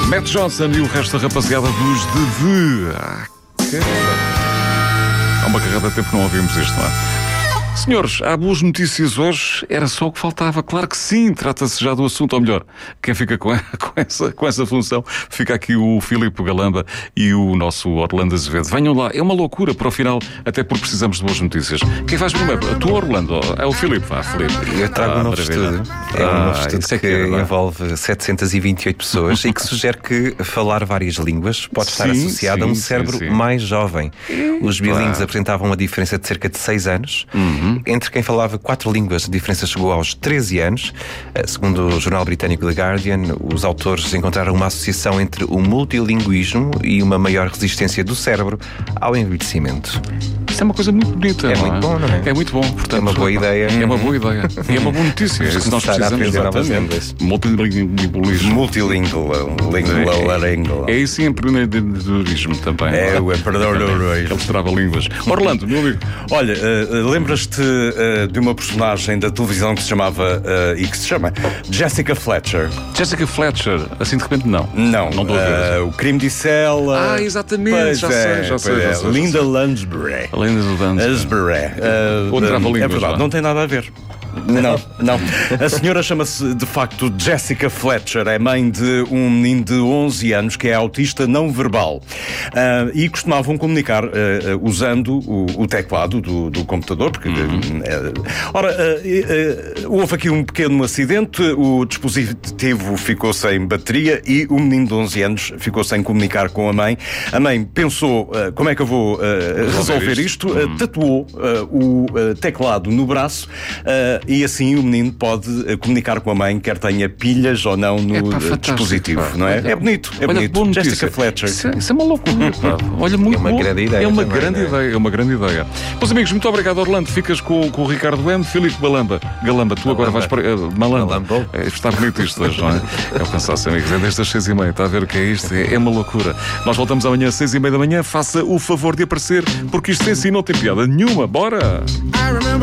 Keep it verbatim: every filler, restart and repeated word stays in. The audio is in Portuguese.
Matt Johnson e o resto da rapaziada dos The The. Ah, caramba. Há uma carrada de tempo que não ouvimos isto, não é? Senhores, há boas notícias hoje, era só o que faltava. Claro que sim, trata-se já do assunto, ou melhor, quem fica com, com, essa, com essa função, fica aqui o Filipe Galamba e o nosso Orlando Azevedo. Venham lá, é uma loucura para o final, até porque precisamos de boas notícias. Quem faz primeiro? Tu, Orlando? É o Filipe? Ah, Filipe. Eu trago ah, um novo estudo. É um novo estudo ah, que, que envolve setecentas e vinte e oito pessoas e que sugere que falar várias línguas pode estar sim, associado sim, a um cérebro sim, sim. mais jovem. Os bilíngues claro. apresentavam uma diferença de cerca de seis anos. Uhum. Entre quem falava quatro línguas, a diferença chegou aos treze anos. Segundo o jornal britânico The Guardian, os autores encontraram uma associação entre o multilinguismo e uma maior resistência do cérebro ao envelhecimento. Isso é uma coisa muito bonita. É não muito é? bom, não é? É muito bom. Portanto, é uma boa ideia. É uma boa ideia. E é uma boa notícia. É isso que nós precisamos. Exatamente. Multilingualismo. Multilingual. É isso em empreendedorismo também. É o empreendedorismo. Ele trava línguas. Orlando, meu amigo. Olha, uh, lembras-te uh, de uma personagem da televisão que se chamava uh, e que se chama Jessica Fletcher? Jessica Fletcher, assim de repente não. Não. Não estou a ver. Uh, o Crime de Cela. Ah, exatamente. Pois já, é, sei, já sei, é. já sei. Linda Lansbury. Linda Lansbury. Lansbury. Uh, Onde trava línguas, é verdade, lá. não tem nada a ver. Não, não. A senhora chama-se, de facto, Jessica Fletcher. É mãe de um menino de onze anos que é autista não verbal. Uh, e costumavam comunicar uh, uh, usando o, o teclado do, do computador. Porque, uhum. uh, ora, uh, uh, houve aqui um pequeno acidente. O dispositivo ficou sem bateria e o menino de onze anos ficou sem comunicar com a mãe. A mãe pensou, uh, como é que eu vou uh, resolver isto? isto? Uhum. Uh, tatuou uh, o uh, teclado no braço uh, e assim o menino pode uh, comunicar com a mãe, quer tenha pilhas ou não no é, pá, uh, dispositivo, pá. não é? Olha, é bonito, é olha, bonito. Jessica Fletcher. Isso é, isso é uma loucura, pá. Olha, muito é uma bom. grande ideia. É uma também, grande é? ideia, é uma grande ideia. Meus amigos, muito obrigado, Orlando. Ficas com, com o Ricardo M. Filipe Galamba. Galamba, tu agora vais para. Uh, Malamba. É, está bonito isto hoje, não é? É o cansaço, amigos. É desde as seis e meia. Está a ver o que é isto? É, é uma loucura. Nós voltamos amanhã às seis e meia da manhã. Faça o favor de aparecer, porque isto sem si não tem piada nenhuma. Bora!